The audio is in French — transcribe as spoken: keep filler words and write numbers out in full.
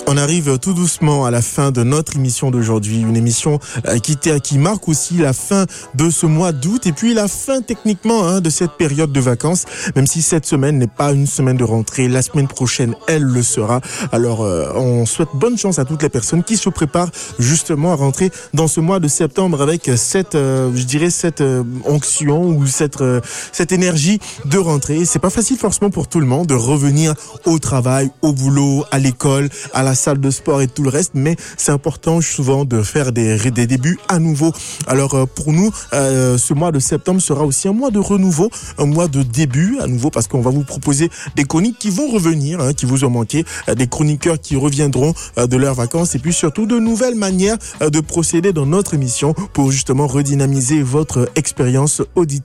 On arrive tout doucement à la fin de notre émission d'aujourd'hui, une émission qui, qui marque aussi la fin de ce mois d'août et puis la fin techniquement hein, de cette période de vacances, même si cette semaine n'est pas une semaine de rentrée, la semaine prochaine elle le sera. Alors euh, on souhaite bonne chance à toutes les personnes qui se préparent justement à rentrer dans ce mois de septembre avec cette, euh, je dirais cette euh, onction ou cette euh, cette énergie de rentrée. C'est pas facile forcément pour tout le monde de revenir au travail, au boulot, à l'école, à la salle de sport et tout le reste, mais c'est important souvent de faire des, des débuts à nouveau. Alors euh, pour nous, euh, ce mois de septembre sera aussi un mois de renouveau, un mois de début à nouveau, parce qu'on va vous proposer des chroniques qui vont revenir, hein, qui vous ont manqué, euh, des chroniqueurs qui reviendront euh, de leurs vacances et puis surtout de nouvelles manières euh, de procéder dans notre émission pour justement redynamiser votre expérience auditive.